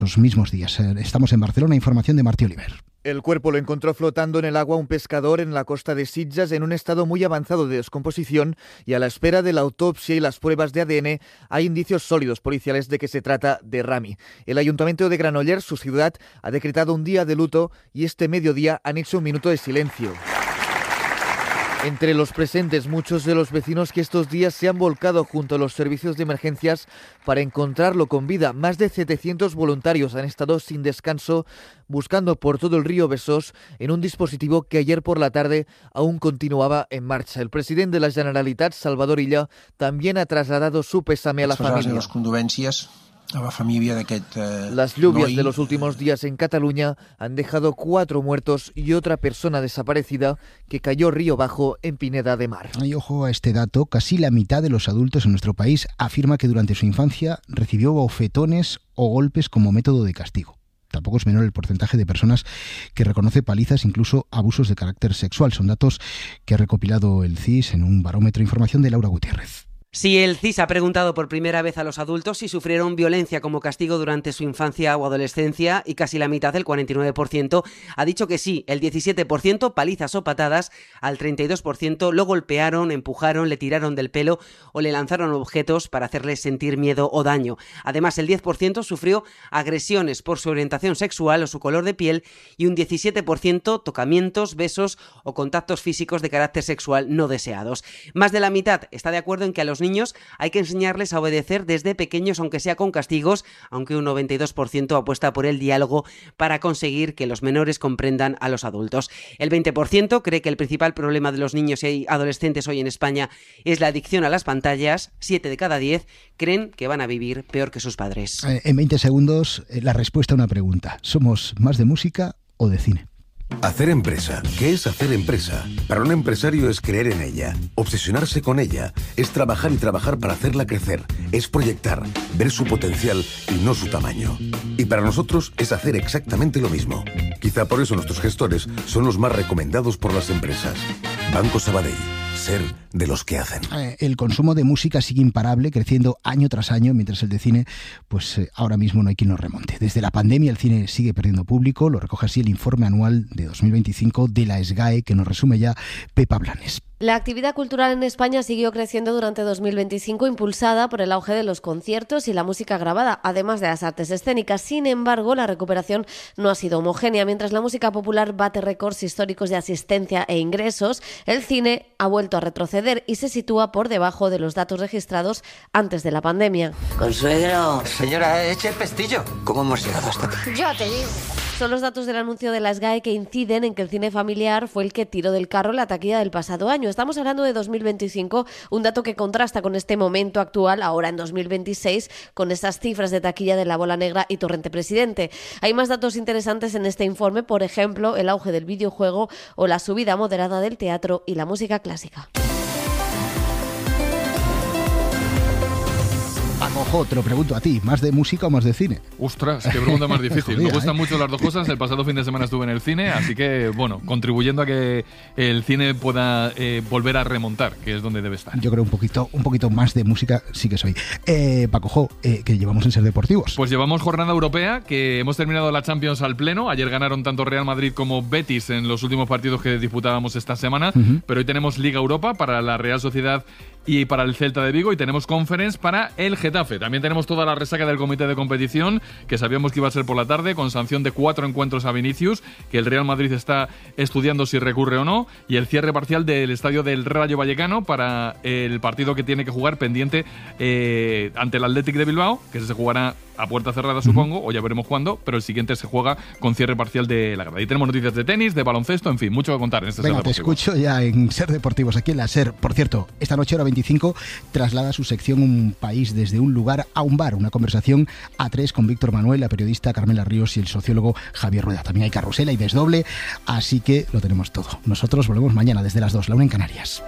los mismos días. Estamos en Barcelona, información de Martí Oliver. El cuerpo lo encontró flotando en el agua un pescador en la costa de Sitges en un estado muy avanzado de descomposición y a la espera de la autopsia y las pruebas de ADN hay indicios sólidos policiales de que se trata de Rami. El Ayuntamiento de Granollers, su ciudad, ha decretado un día de luto y este mediodía han hecho un minuto de silencio. Entre los presentes, muchos de los vecinos que estos días se han volcado junto a los servicios de emergencias para encontrarlo con vida. Más de 700 voluntarios han estado sin descanso buscando por todo el río Besós en un dispositivo que ayer por la tarde aún continuaba en marcha. El presidente de la Generalitat, Salvador Illa, también ha trasladado su pésame a la familia. A la familia Las lluvias de los últimos días en Cataluña han dejado 4 muertos y otra persona desaparecida que cayó río abajo en Pineda de Mar. Y ojo a este dato, casi la mitad de los adultos en nuestro país afirma que durante su infancia recibió bofetones o golpes como método de castigo. Tampoco es menor el porcentaje de personas que reconoce palizas, incluso abusos de carácter sexual. Son datos que ha recopilado el CIS en un barómetro. Información de Laura Gutiérrez. Si el CIS ha preguntado por primera vez a los adultos si sufrieron violencia como castigo durante su infancia o adolescencia y casi la mitad, el 49%, ha dicho que sí, el 17% palizas o patadas, al 32% lo golpearon, empujaron, le tiraron del pelo o le lanzaron objetos para hacerle sentir miedo o daño. Además, el 10% sufrió agresiones por su orientación sexual o su color de piel y un 17% tocamientos, besos o contactos físicos de carácter sexual no deseados. Más de la mitad está de acuerdo en que a los niños hay que enseñarles a obedecer desde pequeños, aunque sea con castigos, aunque un 92% apuesta por el diálogo para conseguir que los menores comprendan a los adultos. El 20% cree que el principal problema de los niños y adolescentes hoy en España es la adicción a las pantallas. 7 de cada 10 creen que van a vivir peor que sus padres. En 20 segundos, la respuesta a una pregunta. ¿Somos más de música o de cine? Hacer empresa. ¿Qué es hacer empresa? Para un empresario es creer en ella, obsesionarse con ella, es trabajar y trabajar para hacerla crecer, es proyectar, ver su potencial y no su tamaño. Y para nosotros es hacer exactamente lo mismo. Quizá por eso nuestros gestores son los más recomendados por las empresas. Banco Sabadell. Ser de los que hacen. El consumo de música sigue imparable, creciendo año tras año, mientras el de cine, pues ahora mismo no hay quien lo remonte. Desde la pandemia el cine sigue perdiendo público, lo recoge así el informe anual de 2025 de la SGAE, que nos resume ya Pepa Blanes. La actividad cultural en España siguió creciendo durante 2025, impulsada por el auge de los conciertos y la música grabada, además de las artes escénicas. Sin embargo, la recuperación no ha sido homogénea. Mientras la música popular bate récords históricos de asistencia e ingresos, el cine ha vuelto a retroceder y se sitúa por debajo de los datos registrados antes de la pandemia. Consuegro. Señora, eche el pestillo. ¿Cómo hemos llegado hasta aquí? Yo te digo. Son los datos del anuncio de la SGAE que inciden en que el cine familiar fue el que tiró del carro la taquilla del pasado año. Estamos hablando de 2025, un dato que contrasta con este momento actual, ahora en 2026, con estas cifras de taquilla de La Bola Negra y Torrente Presidente. Hay más datos interesantes en este informe, por ejemplo, el auge del videojuego o la subida moderada del teatro y la música clásica. Paco, te lo pregunto a ti, ¿más de música o más de cine? Ostras, qué pregunta más difícil. Me gustan mucho las dos cosas. El pasado fin de semana estuve en el cine, así que, bueno, contribuyendo a que el cine pueda volver a remontar, que es donde debe estar. Yo creo un poquito más de música sí que soy. Paco, que llevamos en Ser Deportivos. Pues llevamos jornada europea, que hemos terminado la Champions al pleno. Ayer ganaron tanto Real Madrid como Betis en los últimos partidos que disputábamos esta semana, pero hoy tenemos Liga Europa para la Real Sociedad y para el Celta de Vigo, y tenemos Conference para el Getafe. También tenemos toda la resaca del comité de competición, que sabíamos que iba a ser por la tarde, con sanción de 4 encuentros a Vinicius, que el Real Madrid está estudiando si recurre o no, y el cierre parcial del estadio del Rayo Vallecano para el partido que tiene que jugar pendiente ante el Athletic de Bilbao, que se jugará a puerta cerrada, supongo, o ya veremos cuándo, pero el siguiente se juega con cierre parcial de la grada. Y tenemos noticias de tenis, de baloncesto, en fin, mucho que contar en este Ser Deportivos. Te escucho ya en Ser Deportivos, aquí en la Ser. Por cierto, esta noche, hora 25, traslada su sección Un País desde un lugar a un bar, una conversación a 3 con Víctor Manuel, la periodista Carmela Ríos y el sociólogo Javier Rueda. También hay carrusela y desdoble, así que lo tenemos todo. Nosotros volvemos mañana desde las 2, la 1 en Canarias.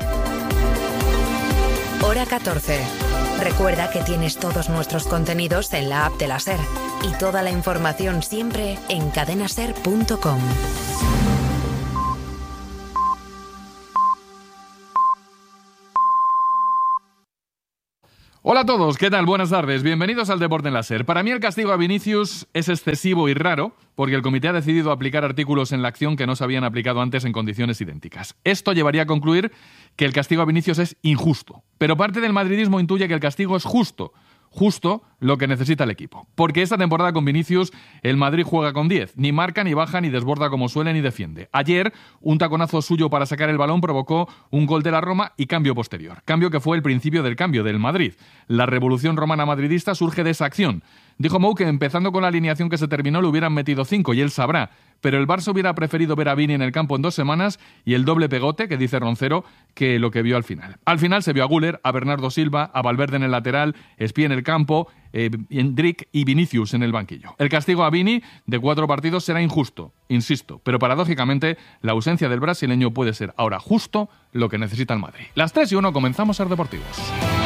Hora 14. Recuerda que tienes todos nuestros contenidos en la app de la SER y toda la información siempre en cadenaser.com. Hora Hola a todos, ¿qué tal? Buenas tardes, bienvenidos al Deporte en la SER. Para mí el castigo a Vinicius es excesivo y raro porque el comité ha decidido aplicar artículos en la acción que no se habían aplicado antes en condiciones idénticas. Esto llevaría a concluir que el castigo a Vinicius es injusto, pero parte del madridismo intuye que el castigo es justo lo que necesita el equipo. Porque esta temporada con Vinicius el Madrid juega con 10, ni marca, ni baja, ni desborda como suele, ni defiende. Ayer, un taconazo suyo para sacar el balón provocó un gol de la Roma y cambio posterior. Cambio que fue el principio del cambio del Madrid. La revolución romana madridista surge de esa acción. Dijo Mou que empezando con la alineación que se terminó le hubieran metido 5 y él sabrá. Pero el Barça hubiera preferido ver a Vini en el campo en 2 semanas y el doble pegote, que dice Roncero, que lo que vio al final. Al final se vio a Güler, a Bernardo Silva, a Valverde en el lateral, Espí en el campo, Endrick y Vinicius en el banquillo. El castigo a Vini de 4 partidos será injusto, insisto, pero paradójicamente la ausencia del brasileño puede ser ahora justo lo que necesita el Madrid. Las 3:01 comenzamos Ser Deportivos.